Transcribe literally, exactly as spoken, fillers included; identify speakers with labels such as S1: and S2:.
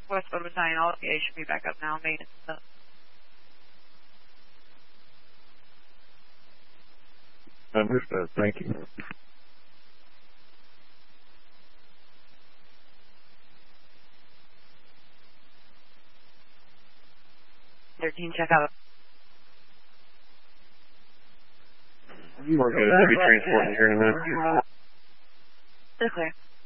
S1: Westwood Battalion, all P A should be back up now. Maintenance stuff.
S2: Understood. Thank you.
S1: thirteen, check out.
S2: We're good. Heavy transport here in a minute.
S1: They're clear.